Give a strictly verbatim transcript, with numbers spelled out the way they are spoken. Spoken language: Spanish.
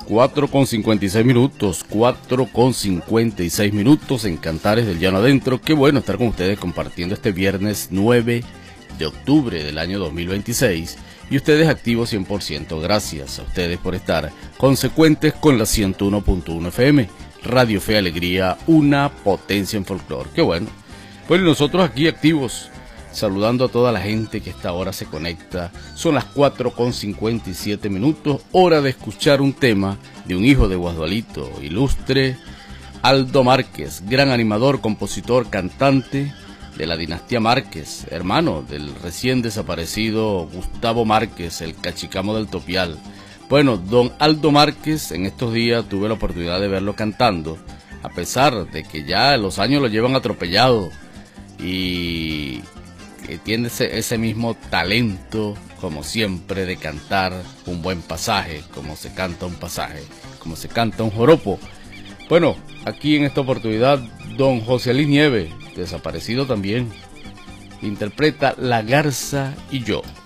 cuatro con cincuenta y seis minutos, cuatro con cincuenta y seis minutos en Cantares del Llano Adentro. Qué bueno estar con ustedes compartiendo este viernes nueve de octubre del año dos mil veintiséis. Y ustedes activos cien por ciento. Gracias a ustedes por estar consecuentes con la ciento uno punto uno F M. Radio Fe Alegría, una potencia en folclore. Qué bueno. Pues nosotros aquí activos, saludando a toda la gente que a esta hora se conecta. Son las cuatro con cincuenta y siete minutos, hora de escuchar un tema de un hijo de Guasdualito, ilustre Aldo Márquez, gran animador, compositor, cantante de la dinastía Márquez, hermano del recién desaparecido Gustavo Márquez, el cachicamo del Topial. Bueno, don Aldo Márquez, en estos días tuve la oportunidad de verlo cantando, a pesar de que ya los años lo llevan atropellado y que tiene ese, ese mismo talento, como siempre, de cantar un buen pasaje, como se canta un pasaje, como se canta un joropo. Bueno, aquí en esta oportunidad, don José Luis Nieves, desaparecido también, interpreta La Garza y yo.